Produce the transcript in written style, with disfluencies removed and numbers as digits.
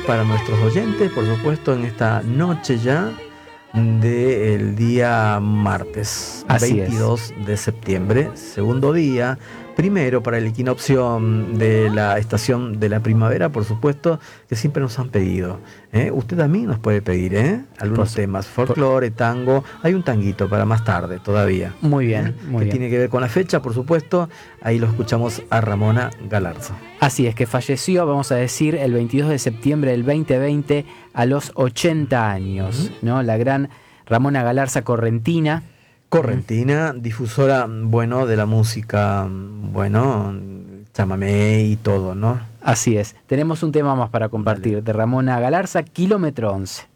para nuestros oyentes, por supuesto, en esta noche ya del día martes, Así 22 de septiembre, segundo día, primero para el equinoccio de la estación de la primavera, por supuesto, que siempre nos han pedido. Usted también nos puede pedir algunos temas, folclore, tango, hay un tanguito para más tarde todavía. Muy bien, muy que bien. tiene que ver con la fecha, por supuesto, ahí lo escuchamos a Ramona Galarza. Así es, que falleció, vamos a decir, el 22 de septiembre del 2020 a los 80 años, ¿no? La gran Ramona Galarza correntina. Correntina, difusora, bueno, de la música, bueno, chamamé y todo, ¿no? Así es. Tenemos un tema más para compartir. Dale. De Ramona Galarza, Kilómetro 11.